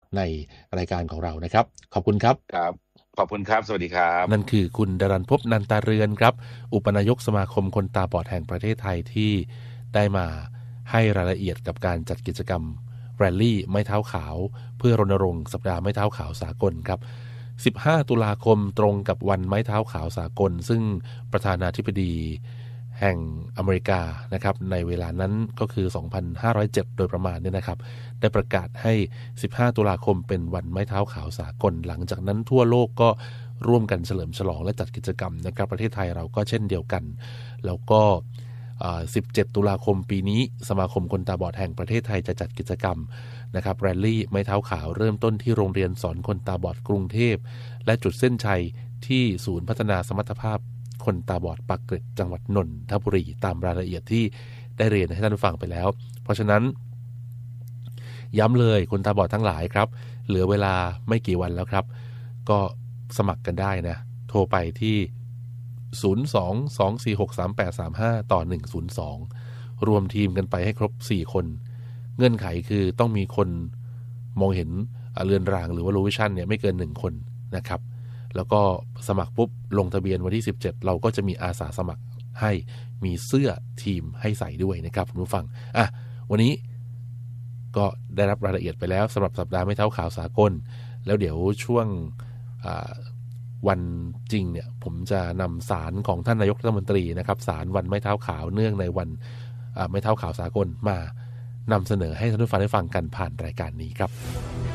ในรายการของเรานะครับขอบคุณครับครับขอบคุณครับสวัสดีครับนั่นคือคุณดรัญภพนันตาเรือนครับอุปนายกสมาคมคนตาบอดแห่งประเทศไทยที่ได้มาให้รายละเอียดกับการจัดกิจกรรมแรลลี่ไม้เท้าขาวเพื่อรณรงค์สัปดาห์ไม้เท้าขาวสากลครับ15ตุลาคมตรงกับวันไม้เท้าขาวสากลซึ่งประธานาธิบดีแห่งอเมริกานะครับในเวลานั้นก็คือ2507โดยประมาณเนี่ยนะครับได้ประกาศให้15ตุลาคมเป็นวันไม้เท้าขาวสากลหลังจากนั้นทั่วโลกก็ร่วมกันเฉลิมฉลองและจัดกิจกรรมนะครับประเทศไทยเราก็เช่นเดียวกันแล้วก็17ตุลาคมปีนี้สมาคมคนตาบอดแห่งประเทศไทยจะจัดกิจกรรมนะครับแรลลี่ไม้เท้าขาวเริ่มต้นที่โรงเรียนสอนคนตาบอดกรุงเทพและจุดเส้นชัยที่ศูนย์พัฒนาสมรรถภาพคนตาบอดปากเกร็ดจังหวัดนนทบุรีตามรายละเอียดที่ได้เรียนให้ท่านฟังไปแล้วเพราะฉะนั้นย้ำเลยคนตาบอดทั้งหลายครับเหลือเวลาไม่กี่วันแล้วครับก็สมัครกันได้นะโทรไปที่02-246-3835ต่อ102รวมทีมกันไปให้ครบ4คนเงื่อนไขคือต้องมีคนมองเห็นเรือนรางหรือว่า low vision เนี่ยไม่เกิน1คนนะครับแล้วก็สมัครปุ๊บลงทะเบียนวันที่17เราก็จะมีอาสาสมัครให้มีเสื้อทีมให้ใส่ด้วยนะครับคุณผู้ฟังวันนี้ก็ได้รับรายละเอียดไปแล้วสำหรับสัปดาห์ไม้เท้าขาวสากลแล้วเดี๋ยวช่วงวันจริงเนี่ยผมจะนำสารของท่านนายกรัฐมนตรีนะครับสารวันไม้เท้าขาวเนื่องในวันไม้เท้าขาวสากลมานำเสนอให้ท่านผู้ฟังได้ฟังกันผ่านรายการนี้ครับ